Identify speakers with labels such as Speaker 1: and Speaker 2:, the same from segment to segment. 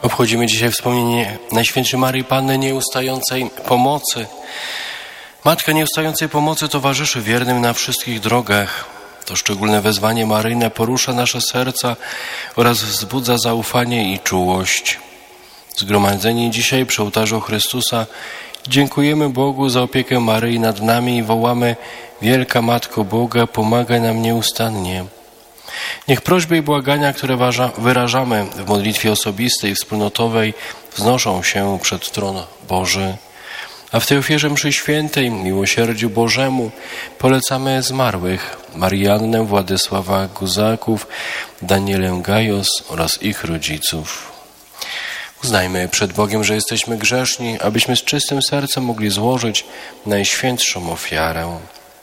Speaker 1: Obchodzimy dzisiaj wspomnienie Najświętszej Maryi Panny Nieustającej Pomocy. Matka Nieustającej Pomocy towarzyszy wiernym na wszystkich drogach. To szczególne wezwanie maryjne porusza nasze serca oraz wzbudza zaufanie i czułość. Zgromadzeni dzisiaj przy ołtarzu Chrystusa dziękujemy Bogu za opiekę Maryi nad nami i wołamy: Wielka Matko Boga, pomagaj nam nieustannie. Niech prośby i błagania, które wyrażamy w modlitwie osobistej i wspólnotowej, wznoszą się przed tron Boży. A w tej ofierze mszy świętej, miłosierdziu Bożemu, polecamy zmarłych: Mariannę Władysława Guzaków, Danielę Gajos oraz ich rodziców. Uznajmy przed Bogiem, że jesteśmy grzeszni, abyśmy z czystym sercem mogli złożyć najświętszą ofiarę.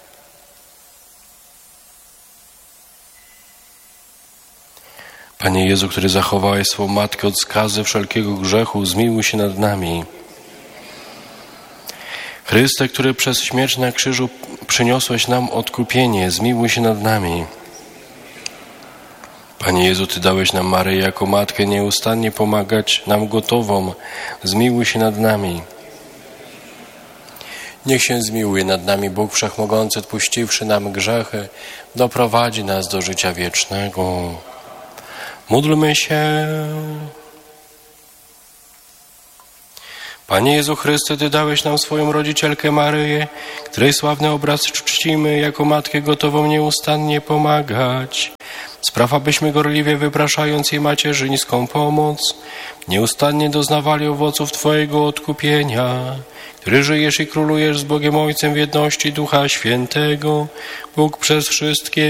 Speaker 1: Panie Jezu, który zachowałeś swą Matkę od skazy wszelkiego grzechu, zmiłuj się nad nami. Chryste, który przez śmierć na krzyżu przyniosłeś nam odkupienie, zmiłuj się nad nami. Panie Jezu, Ty dałeś nam Maryję jako Matkę nieustannie pomagać nam gotową, zmiłuj się nad nami. Niech się zmiłuje nad nami Bóg Wszechmogący, odpuściwszy nam grzechy, doprowadzi nas do życia wiecznego. Módlmy się. Panie Jezu Chryste, Ty dałeś nam swoją rodzicielkę Maryję, której sławny obraz czcimy jako Matkę gotową nieustannie pomagać. Spraw, abyśmy gorliwie wypraszając jej macierzyńską pomoc, nieustannie doznawali owoców Twojego odkupienia, który żyjesz i królujesz z Bogiem Ojcem w jedności Ducha Świętego, Bóg przez wszystkie